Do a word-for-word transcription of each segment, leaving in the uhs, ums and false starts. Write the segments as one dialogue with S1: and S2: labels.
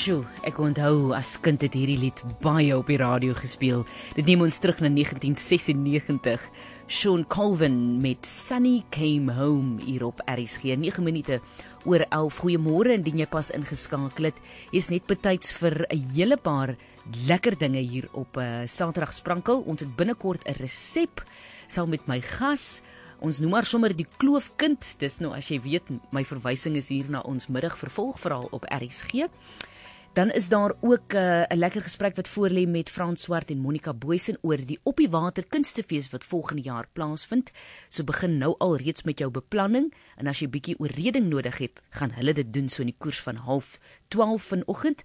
S1: Sjoe, ek onthou as kind het hierdie lied baie op die radio gespeel. Dit neem ons terug na negentien sessennegentig. Sean Colvin met Sunny Came Home hier op R S G. nege minute oor elf. Goeiemôre, indien jy pas ingeskakel het. Is net betyds vir 'n hele paar lekker dinge hier op 'n uh, Saterdag sprankel. Ons het binnekort 'n resep saam met my gas. Ons noem maar sommer die kloofkind. Dis nou as jy weet, my verwysing is hier na ons middag vervolgverhaal op R S G. Dan is daar ook 'n uh, lekker gesprek wat voorlê met Frans Swart en Monica Booysen oor die Op die Water kunstefees wat volgende jaar plaasvind. So begin nou al reeds met jou beplanning en as jy bietjie oorreding nodig het, gaan hulle dit doen so in die koers van half twaalf vanoggend.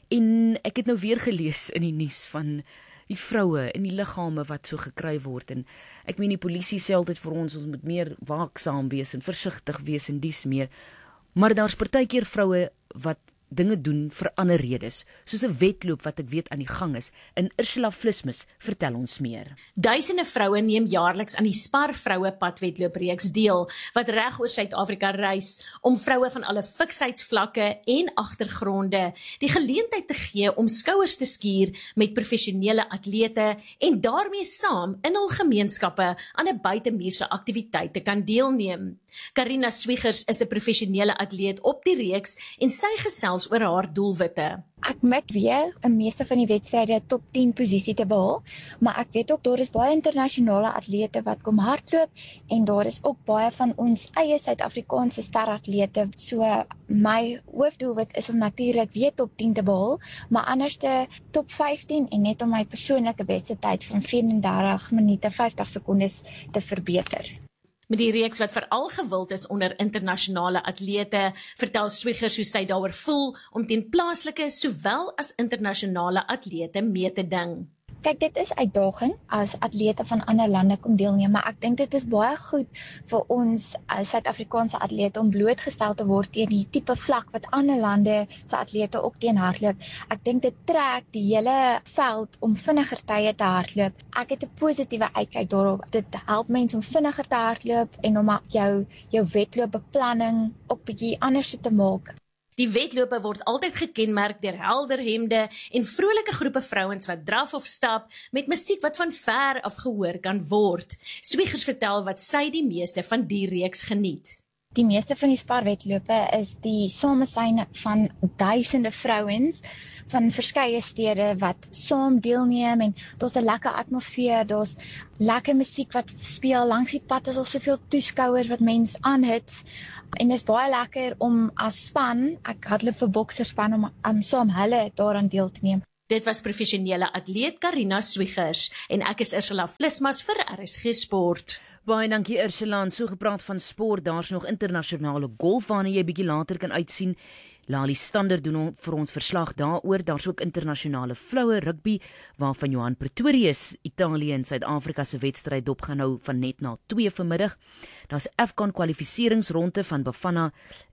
S1: En ek het nou weer gelees in die nuus van die vroue en die liggame wat so gekry word en ek meen die polisie sê altyd vir ons ons moet meer waaksaam wees en versigtig wees en dies meer. Maar daar's partykeer vroue wat dinge doen vir ander redes, soos 'n wedloop wat ek weet aan die gang is. En Ursula Vlismus vertel ons meer.
S2: Duisende vroue neem jaarliks aan die Spar Vroue Padwedloopreeks deel, wat reg oor Suid-Afrika reis, om vroue van alle fiksheidsvlakke en agtergronde die geleentheid te gee om skouers te skuur met professionele atlete en daarmee saam in hul gemeenskappe aan 'n buitemuurse aktiwiteit te kan deelneem. Karina Swiegers is 'n professionele atleet op die reeks en sy gesels oor haar doelwitte.
S3: Ek mik weer in meeste van die wedstryde top tien posisie te behaal, maar ek weet ook daar is baie internasionale atlete wat kom hardloop en daar is ook baie van ons eie Suid-Afrikaanse steratlete. So my hoofdoelwit is om natuurlik weer top tien te behaal, maar anderste top vyftien en net om my persoonlike beste tyd van vyf-en-dertig minute vyftig sekondes te verbeter.
S2: Met die reeks wat veral gewild is onder internasionale atlete, vertel Swiegers hoe sy daaroor voel om teen plaaslike sowel as internasionale atlete mee te ding.
S3: Kyk, dit is uitdaging as atlete van ander lande kom deelneem, maar ek dink dit is baie goed vir ons as Suid-Afrikaanse atlete om blootgestel te word teen die tipe vlak wat ander lande se atlete ook teen hardloop. Ek dink dit trek die hele veld om vinniger tye te hardloop. Ek het 'n positiewe uitkyk daarop. Dit help mense om vinniger te hardloop en om jou jou wedloopbeplanning ook bietjie anders te maak.
S2: Die wedlope word altyd gekenmerk deur helder hemde en vrolike groepe vrouens wat draf of stap met musiek wat van ver af gehoor kan word. Swiegers vertel wat sy die meeste van die reeks geniet.
S3: Die meeste van die sparwedlope is die samesyn van duisende vrouens van verskeie stede wat saam deelneem en daar's 'n lekker atmosfeer, daar's lekker musiek wat speel langs die pad, is al soveel toeskouers wat mens aanhit en dit is baie lekker om as span, ek hardloop vir bokserspan om, om saam hulle daaraan deel te neem.
S2: Dit was professionele atleet Karina Swiegers en ek is Ursula Vlismas vir R S G Sport.
S1: Baie dankie Ursula, en so gepraat van sport, daar's nog internasionale golf waarna jy bietjie later kan uitsien. Lali Stander doen vir ons verslag daaroor. Daar's ook internasionale vroue rugby waarvan Johan Pretorius Italië en Suid-Afrika se wedstryd dop gaan hou van net na twee vanmiddag. Daar's AFCON kwalifikasieringsronde van Bafana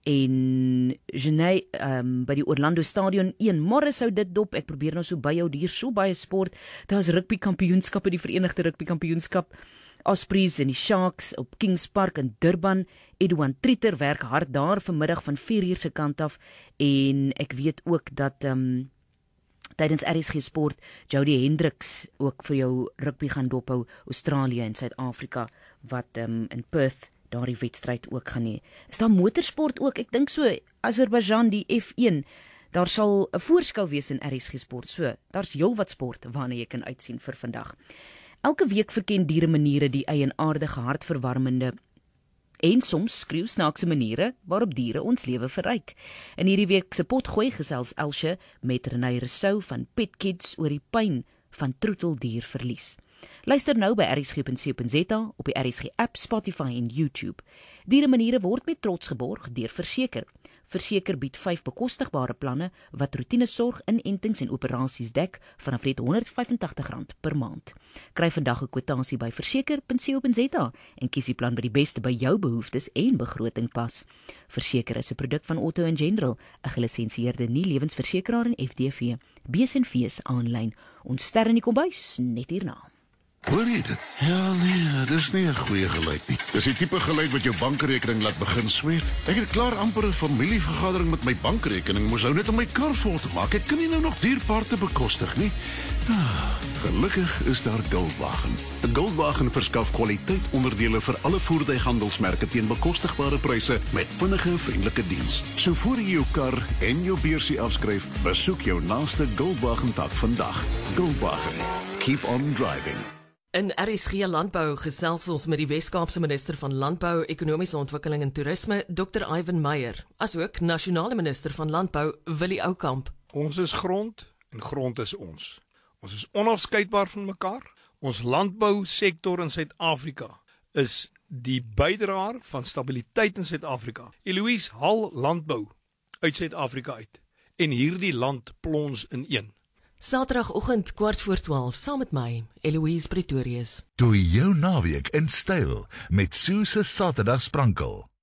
S1: en Genève um, by die Orlando Stadion. een môre sou dit dop. Ek probeer nou so by jou hier so baie sport. Daar's rugby kampioenskappe, die Verenigde Rugby Kampioenskap. Ospreys en die Sharks op Kings Park in Durban. Edouan Trieter werk hard daar vanmiddag van vier uur se kant af en ek weet ook dat um, tydens R S G Sport Jody Hendricks ook vir jou rugby gaan dophou, Australië en Suid-Afrika wat um, in Perth daardie wedstryd ook gaan hê. Is daar motorsport ook? Ek dink so Azerbaijan die F een. Daar sal 'n voorskou wees in R S G Sport. So, daar's heelwat sport waarna jy kan uitsien vir vandag. Elke week verken dieremaniere die eienaardige, hartverwarmende en soms skreeu snaakse maniere waarop diere ons lewe verryk. In hierdie week se potgooi gesels Elsje met Renée Rousseau van Pet Kids oor die pyn van troeteldierverlies. Luister nou by R S G punt co punt za, op die R S G app, Spotify en YouTube. Dieremaniere word met trots geborg deur Verseker. Verseker bied vyf bekostigbare planne wat routinesorg, inentings en operasies dek vanaf net honderd vyf en tagtig rand per maand. Kry vandag 'n kwotasie by verseker punt co punt za en kies die plan wat die beste by jou behoeftes en begroting pas. Verseker is 'n produk van Auto and General, 'n gelisensieerde nie-lewensversekeraar en F D V. Bees en Fees aanlyn. Ons ster in die kombuis net hierna.
S4: Hoor jy dit? Ja, nee, dis nie 'n goeie geluid nie. Dis die tipe geluid wat jou bankrekening laat begin sweet. Ek het klaar amper 'n familievergadering met my bankrekening, moes nou net om my kar vol te maak. Ek kan nie nou nog dierparte bekostig nie. Ah, gelukkig is daar Goldwagen. Goldwagen verskaf kwaliteitonderdele vir alle voertuighandelsmerke teen bekostigbare pryse met vinnige, vriendelike diens. So voor jy jou kar en jou beursie afskryf, besoek jou naaste Goldwagen tak vandag. Goldwagen. Keep on driving.
S5: In R S G Landbou gesels ons met die Wes-Kaapse minister van Landbou, Ekonomiese Ontwikkeling en Toerisme, dokter Ivan Meyer, asook nasionale minister van Landbou, Willie Oukamp.
S6: Ons is grond en grond is ons. Ons is onafskeidbaar van mekaar. Ons landbousektor in Suid-Afrika is die bydraer van stabiliteit in Suid-Afrika. Eloise haal landbou uit Suid-Afrika uit en hierdie land plons in een.
S5: Saterdagoggend kwart voor twaalf, saam met my, Eloise Pretorius.
S7: Doe jou naweek in styl met Sue se Saterdag sprankel.